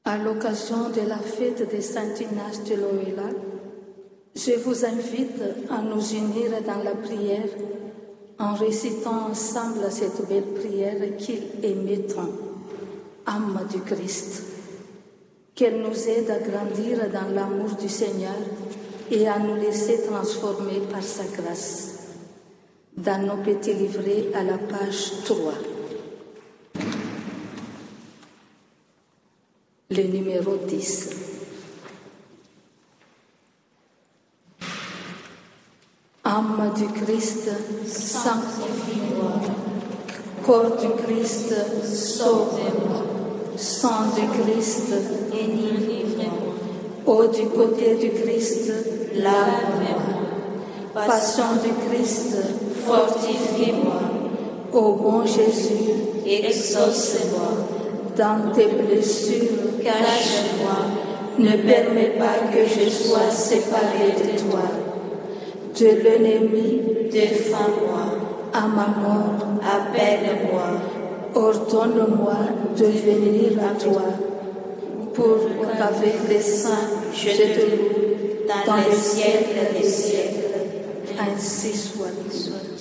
À l'occasion de la fête de Saint Ignace de Loyola, je vous invite à nous unir dans la prière en récitant ensemble cette belle prière qu'il aimait tant, âme du Christ. Qu'elle nous aide à grandir dans l'amour du Seigneur et à nous laisser transformer par sa grâce. Dans nos petits livrets à la page 3. Le numéro 10. Âme du Christ, sanctifie-moi. Corps du Christ, sauve-moi. Sang du Christ, délivre-moi. Eau du côté du Christ, lave-moi. Passion du Christ, fortifie-moi. Ô bon Jésus, exauce-moi. Dans tes blessures, cache-moi. Ne permets pas que je sois séparé de toi. De l'ennemi, défends-moi. À ma mort, appelle-moi. Ordonne-moi de venir à toi. Pour qu'avec les saints, je te loue dans les siècles des siècles. Ainsi soit.